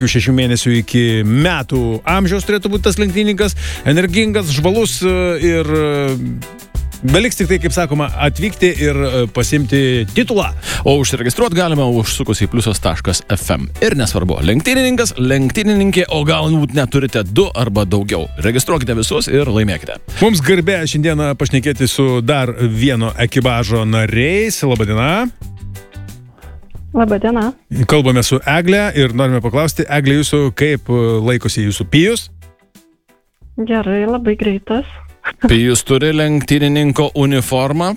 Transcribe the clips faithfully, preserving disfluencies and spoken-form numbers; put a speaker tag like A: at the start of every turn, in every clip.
A: šešių mėnesių iki metų amžiaus turėtų būti tas lenktynininkas, energingas, žvalus ir beliks tik tai, kaip sakoma, atvykti ir pasimti titulą.
B: O užsiregistruoti galima užsukus į pliusas taškas ef em. Ir nesvarbu, lenktynininkas, lenktynininkė, o galbūt neturite du arba daugiau. Registruokite visus ir laimėkite.
A: Mums garbė šiandieną pašnekėti su dar vieno ekipažo nariais. Labadiena.
C: Labadiena.
A: Kalbame su Egle ir norime paklausti, Egle, jūsų kaip laikosi jūsų pijus?
C: Gerai, labai greitas.
B: Pijus turi lenktynininko uniformą?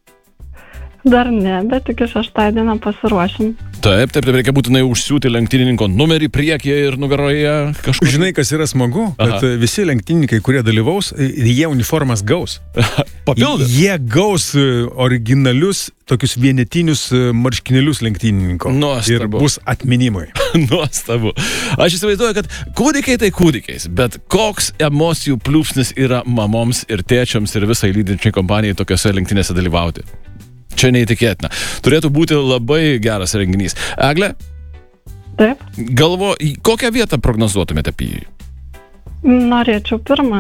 C: Dar ne, bet tik šeštadienį pasiruošim.
B: Taip, taip, taip, reikia būtinai užsiūti lenktynininko numerį priekyje ir nugaroje kažkur.
A: Žinai, kas yra smagu? Kad Aha. visi lenktynininkai, kurie dalyvaus, jie uniformas gaus.
B: Papildė.
A: Jie gaus originalius, tokius vienetinius marškinėlius lenktynininko.
B: Nuostabu.
A: Ir bus atminimui.
B: Nuostabu. Aš įsivaizduoju, kad kūdikiai tai kūdikiais, bet koks emocijų pliūpsnis yra mamoms ir tėčiams ir visai lydinčiai kompanijai tokiose lenktynėse dalyvauti. Čia neįtikėtina. Turėtų būti labai geras renginys. Egle?
C: Taip.
B: Galvo, kokią vietą prognozuotumėte pijui?
C: Norėčiau pirmą.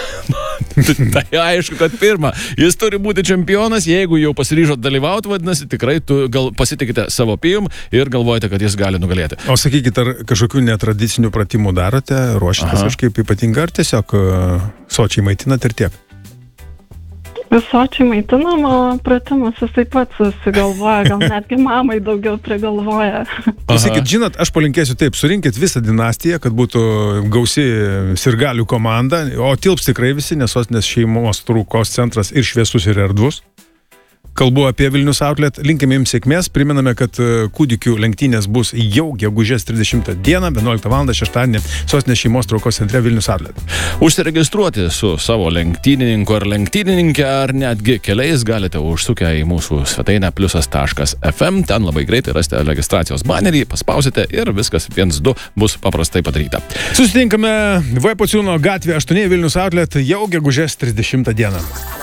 B: Tai aišku, kad pirmą. Jis turi būti čempionas, jeigu jau pasiryžot dalyvauti, vadinasi, tikrai tu gal pasitikite savo pijum ir galvojate, kad jis gali nugalėti.
A: O sakykit, ar kažkokių netradicinių pratimų darote, ruošitės kažkaip ypatingai, ar tiesiog uh, sočiai maitinat ir tiek?
C: Visočiai maitinam, o pratimus jisai pats susigalvoja, gal netgi mamai daugiau prigalvoja.
A: Pasakykit, žinot, aš palinkėsiu taip, surinkit visą dinastiją, kad būtų gausi sirgalių komanda, o tilps tikrai visi, nes Sostinės šeimos traukos centras ir šviesus ir erdvus. Kalbu apie Vilnius Outlet, linkime jums sėkmės, priminame, kad kūdikių lenktynės bus jau gegužės trisdešimtą dieną, vienuoliktą valandą šeštadienį Sostinės šeimos traukos centre Vilnius Outlet.
B: Užsiregistruoti su savo lenktynininku ar lenktynininke, ar netgi keliais galite užsukę į mūsų svetainę pliusas taškas ef em, ten labai greitai rasite registracijos banerį, paspausite ir viskas viens du bus paprastai padaryta.
A: Susitinkame V. Pociūno gatvė aštuoni Vilnius Outlet jau gegužės trisdešimtą dieną.